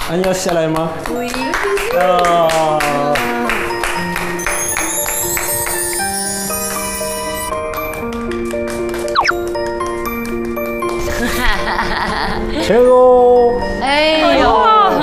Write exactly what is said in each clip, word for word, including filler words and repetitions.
安要下来吗？ 对。 啊。최고！ 哎呦！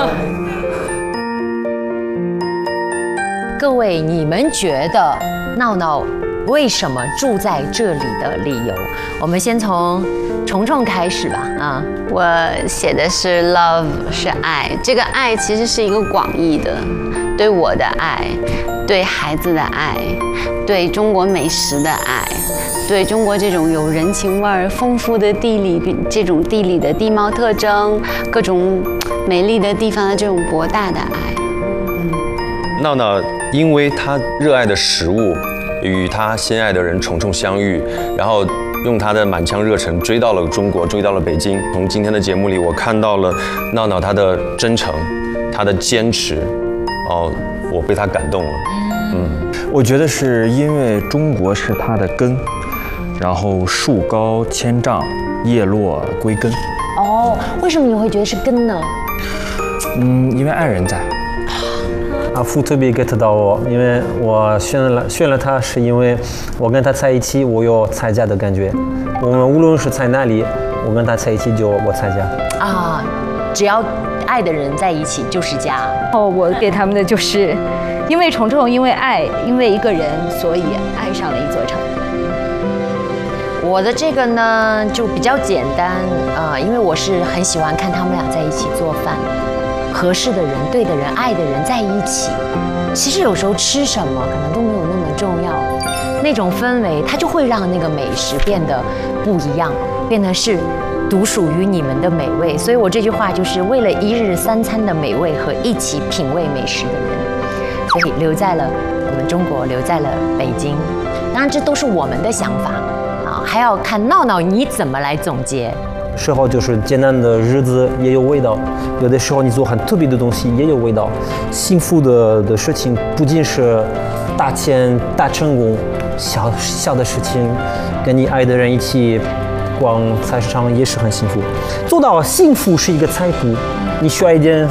各位，你们觉得闹闹为什么住在这里的理由？我们先从虫虫开始吧。啊， 我写的是 love 是爱，这个爱其实是一个广义的，对我的爱，对孩子的爱，对中国美食的爱。对中国这种有人情味儿、丰富的地理，这种地理的地貌特征，各种美丽的地方的这种博大的爱。 嗯，闹闹因为他热爱的食物，与他心爱的人虫虫相遇，然后用他的满腔热忱追到了中国，追到了北京。从今天的节目里，我看到了闹闹他的真诚，他的坚持，哦，我被他感动了。嗯， 我觉得是因为中国是他的根。然后树高千丈，叶落归根。 哦，为什么你会觉得是根呢？ 嗯，因为爱人在。 阿福特别 get 到我，因为我选了选了他，是因为我跟他在一起，我有参加的感觉。我们无论是在哪里，我跟他在一起就我参加。 啊，只要爱的人在一起就是家。 哦，我给他们的就是，因为虫虫因为爱，因为一个人，所以爱上了一座城。 我的这个呢就比较简单，呃，因为我是很喜欢看他们俩在一起做饭，合适的人、对的人、爱的人在一起。其实有时候吃什么可能都没有那么重要，那种氛围它就会让那个美食变得不一样，变得是独属于你们的美味。所以我这句话就是为了一日三餐的美味和一起品味美食的人，所以留在了我们中国，留在了北京。当然这都是我们的想法。还要看闹闹你怎么来总结。 时候就是简单的日子也有味道，有的时候你做很特别的东西也有味道。幸福的的事情不仅是大钱大成功，小小的事情，跟你爱的人一起逛菜市场也是很幸福。做到幸福是一个财富，你需要一点